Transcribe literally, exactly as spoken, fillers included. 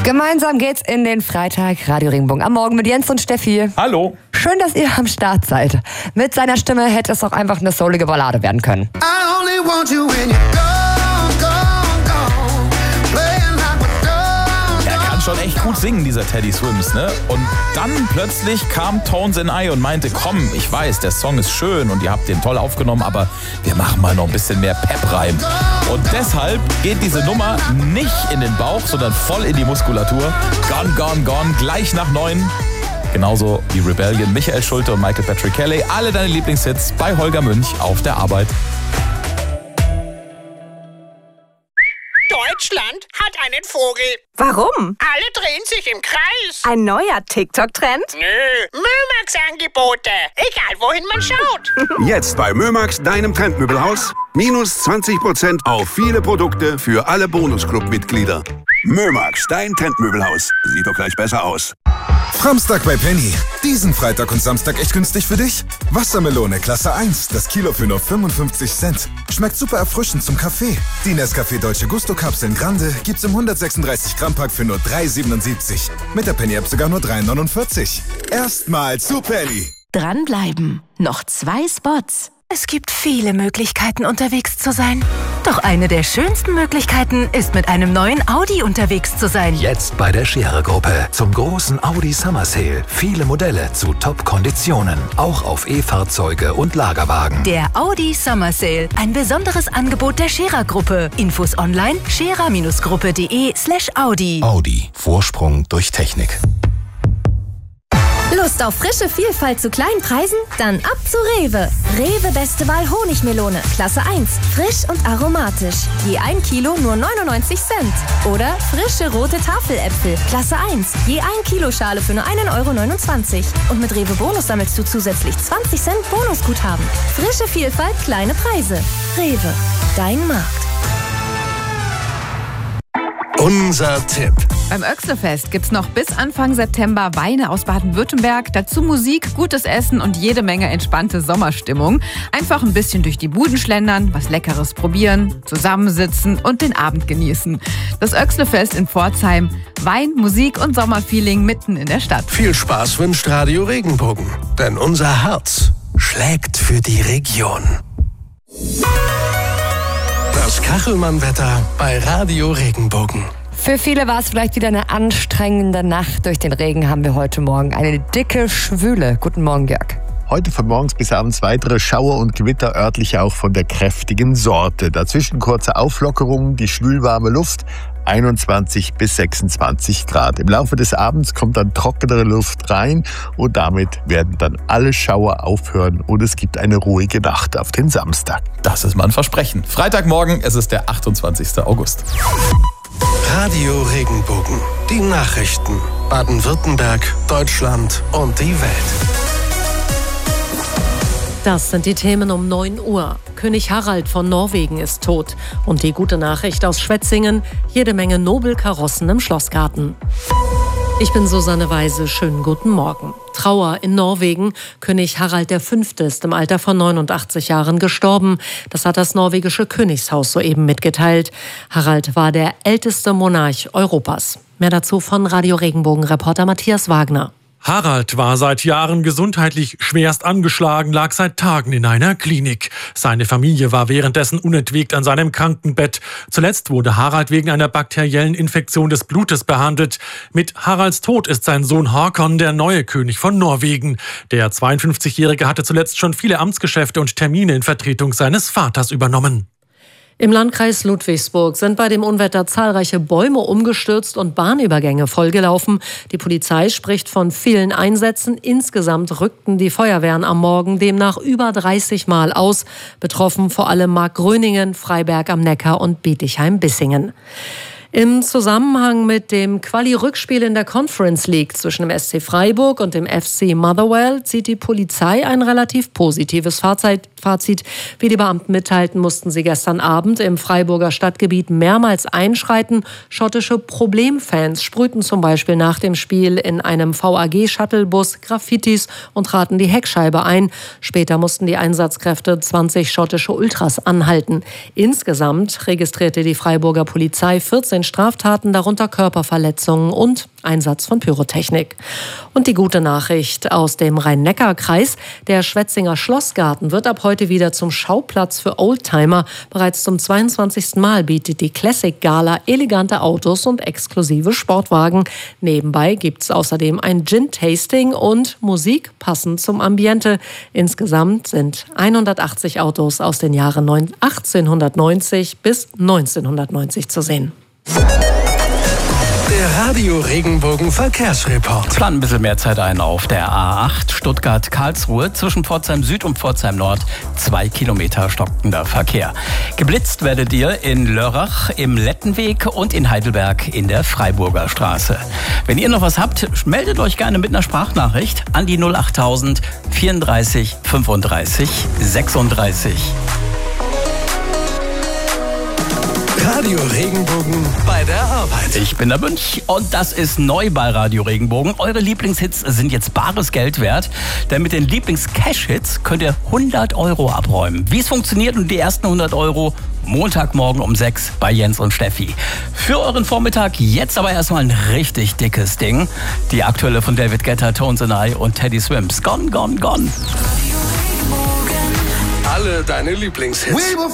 Gemeinsam geht's in den Freitag Radio Regenbogen am Morgen mit Jens und Steffi. Hallo. Schön, dass ihr am Start seid. Mit seiner Stimme hätte es auch einfach eine soulige Ballade werden können. I only want you when you're gone, gone, gone. Playing like we're done. Er kann schon echt gut singen, dieser Teddy Swims, ne? Und dann plötzlich kam Tones and I und meinte, komm, ich weiß, der Song ist schön und ihr habt den toll aufgenommen, aber wir machen mal noch ein bisschen mehr Pep rein. Und deshalb geht diese Nummer nicht in den Bauch, sondern voll in die Muskulatur. Gone, gone, gone, gleich nach neun. Genauso wie Rebellion, Michael Schulte und Michael Patrick Kelly. Alle deine Lieblingshits bei Holger Münch auf der Arbeit. Deutschland hat einen Vogel. Warum? Alle drehen sich im Kreis. Ein neuer TikTok-Trend? Nö, Mömax-Angebote. Egal, wohin man schaut. Jetzt bei Mömax, deinem Trendmöbelhaus. Minus zwanzig Prozent auf viele Produkte für alle Bonusclub-Mitglieder. Mömax, dein Trendmöbelhaus. Sieht doch gleich besser aus. Samstag bei Penny. Diesen Freitag und Samstag echt günstig für dich? Wassermelone Klasse eins, das Kilo für nur fünfundfünfzig Cent. Schmeckt super erfrischend zum Kaffee. Die Nescafé Dolce Gusto Kapseln Grande gibt's im hundertsechsunddreißig Gramm Pack für nur drei siebenundsiebzig. Mit der Penny App sogar nur drei neunundvierzig. Erstmal zu Penny. Dranbleiben. Noch zwei Spots. Es gibt viele Möglichkeiten, unterwegs zu sein. Doch eine der schönsten Möglichkeiten ist, mit einem neuen Audi unterwegs zu sein. Jetzt bei der Scherer-Gruppe zum großen Audi Summer Sale. Viele Modelle zu Top-Konditionen. Auch auf E-Fahrzeuge und Lagerwagen. Der Audi Summer Sale. Ein besonderes Angebot der Scherer-Gruppe. Infos online scherer-gruppe.de slash Audi. Audi. Vorsprung durch Technik. Lust auf frische Vielfalt zu kleinen Preisen? Dann ab zu Rewe. Rewe Beste Wahl Honigmelone, Klasse eins. Frisch und aromatisch. Je ein Kilo nur neunundneunzig Cent. Oder frische rote Tafeläpfel, Klasse eins. Je ein Kilo Schale für nur einen Euro neunundzwanzig. Und mit Rewe Bonus sammelst du zusätzlich zwanzig Cent Bonusguthaben. Frische Vielfalt, kleine Preise. Rewe, dein Markt. Unser Tipp. Beim Oechslefest gibt's noch bis Anfang September Weine aus Baden-Württemberg, dazu Musik, gutes Essen und jede Menge entspannte Sommerstimmung. Einfach ein bisschen durch die Buden schlendern, was Leckeres probieren, zusammensitzen und den Abend genießen. Das Oechslefest in Pforzheim. Wein, Musik und Sommerfeeling mitten in der Stadt. Viel Spaß wünscht Radio Regenbogen, denn unser Herz schlägt für die Region. Das Kachelmann-Wetter bei Radio Regenbogen. Für viele war es vielleicht wieder eine anstrengende Nacht. Durch den Regen haben wir heute Morgen eine dicke Schwüle. Guten Morgen, Jörg. Heute von morgens bis abends weitere Schauer und Gewitter, örtlich auch von der kräftigen Sorte. Dazwischen kurze Auflockerungen, die schwülwarme Luft, einundzwanzig bis sechsundzwanzig Grad. Im Laufe des Abends kommt dann trockenere Luft rein und damit werden dann alle Schauer aufhören und es gibt eine ruhige Nacht auf den Samstag. Das ist mal ein Versprechen. Freitagmorgen, es ist der achtundzwanzigster August. Radio Regenbogen. Die Nachrichten. Baden-Württemberg, Deutschland und die Welt. Das sind die Themen um neun Uhr. König Harald von Norwegen ist tot. Und die gute Nachricht aus Schwetzingen, jede Menge Nobelkarossen im Schlossgarten. Ich bin Susanne Weise, schönen guten Morgen. Trauer in Norwegen. König Harald der Fünfte ist im Alter von neunundachtzig Jahren gestorben. Das hat das norwegische Königshaus soeben mitgeteilt. Harald war der älteste Monarch Europas. Mehr dazu von Radio Regenbogen-Reporter Matthias Wagner. Harald war seit Jahren gesundheitlich schwerst angeschlagen, lag seit Tagen in einer Klinik. Seine Familie war währenddessen unentwegt an seinem Krankenbett. Zuletzt wurde Harald wegen einer bakteriellen Infektion des Blutes behandelt. Mit Haralds Tod ist sein Sohn Håkon der neue König von Norwegen. Der zweiundfünfzigjährige hatte zuletzt schon viele Amtsgeschäfte und Termine in Vertretung seines Vaters übernommen. Im Landkreis Ludwigsburg sind bei dem Unwetter zahlreiche Bäume umgestürzt und Bahnübergänge vollgelaufen. Die Polizei spricht von vielen Einsätzen. Insgesamt rückten die Feuerwehren am Morgen demnach über dreißig Mal aus. Betroffen vor allem Markgröningen, Freiberg am Neckar und Bietigheim-Bissingen. Im Zusammenhang mit dem Quali-Rückspiel in der Conference League zwischen dem S C Freiburg und dem F C Motherwell zieht die Polizei ein relativ positives Fazit. Wie die Beamten mitteilten, mussten sie gestern Abend im Freiburger Stadtgebiet mehrmals einschreiten. Schottische Problemfans sprühten zum Beispiel nach dem Spiel in einem V A G-Shuttlebus Graffitis und traten die Heckscheibe ein. Später mussten die Einsatzkräfte zwanzig schottische Ultras anhalten. Insgesamt registrierte die Freiburger Polizei vierzehn Straftaten, darunter Körperverletzungen und Einsatz von Pyrotechnik. Und die gute Nachricht aus dem Rhein-Neckar-Kreis: Der Schwetzinger Schlossgarten wird ab heute wieder zum Schauplatz für Oldtimer. Bereits zum zweiundzwanzigsten Mal bietet die Classic Gala elegante Autos und exklusive Sportwagen. Nebenbei gibt es außerdem ein Gin-Tasting und Musik passend zum Ambiente. Insgesamt sind hundertachtzig Autos aus den Jahren achtzehnhundertneunzig bis neunzehnhundertneunzig zu sehen. Der Radio Regenbogen Verkehrsreport. Plan ein bisschen mehr Zeit ein auf der A acht Stuttgart-Karlsruhe zwischen Pforzheim Süd und Pforzheim Nord. Zwei Kilometer stockender Verkehr. Geblitzt werdet ihr in Lörrach im Lettenweg und in Heidelberg in der Freiburger Straße. Wenn ihr noch was habt, meldet euch gerne mit einer Sprachnachricht an die null achttausend vierunddreißig fünfunddreißig sechsunddreißig. Radio Regenbogen bei der Arbeit. Ich bin der Münch und das ist neu bei Radio Regenbogen. Eure Lieblingshits sind jetzt bares Geld wert, denn mit den Lieblings-Cash-Hits könnt ihr hundert Euro abräumen. Wie es funktioniert und die ersten hundert Euro Montagmorgen um sechs bei Jens und Steffi. Für euren Vormittag jetzt aber erstmal ein richtig dickes Ding. Die aktuelle von David Guetta, Tones and I und Teddy Swims. Gone, gone, gone. Alle deine Lieblingshits.